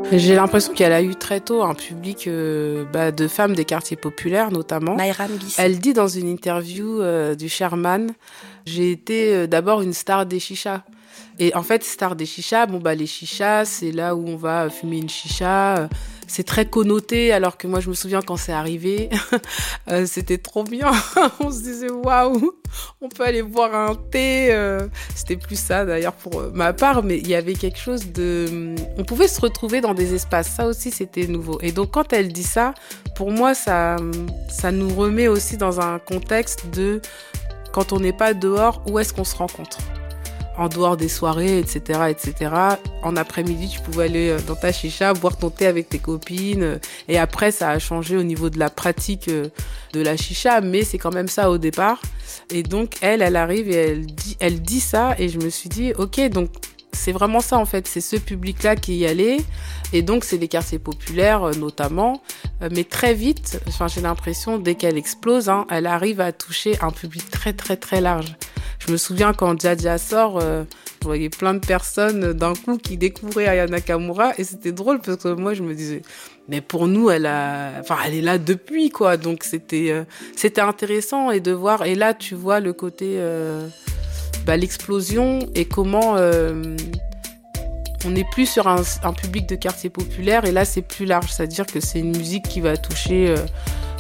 J'ai l'impression qu'elle a eu très tôt un public de femmes des quartiers populaires notamment. Mayram Guissé. Elle dit dans une interview du Sherman, j'ai été d'abord une star des chichas. Et en fait, star des chichas, les chichas, c'est là où on va fumer une chicha. C'est très connoté, alors que moi, je me souviens quand c'est arrivé, c'était trop bien. On se disait, waouh, on peut aller boire un thé. C'était plus ça, d'ailleurs, pour ma part, mais il y avait quelque chose de... On pouvait se retrouver dans des espaces. Ça aussi, c'était nouveau. Et donc, quand elle dit ça, pour moi, ça nous remet aussi dans un contexte de... Quand on n'est pas dehors, où est-ce qu'on se rencontre ? En dehors des soirées, etc., etc. En après-midi, tu pouvais aller dans ta chicha, boire ton thé avec tes copines. Et après, ça a changé au niveau de la pratique de la chicha, mais c'est quand même ça au départ. Et donc, elle arrive et elle dit ça. Et je me suis dit, ok, donc c'est vraiment ça en fait. C'est ce public-là qui y allait. Et donc, c'est les quartiers populaires notamment. Mais très vite, j'ai l'impression, dès qu'elle explose, elle arrive à toucher un public très, très, très large. Je me souviens quand Dja Dja sort, je voyais plein de personnes d'un coup qui découvraient Aya Nakamura et c'était drôle parce que moi je me disais mais pour nous elle est là depuis quoi, donc c'était intéressant et de voir, et là tu vois le côté l'explosion et comment on n'est plus sur un public de quartier populaire et là c'est plus large, c'est-à-dire que c'est une musique qui va toucher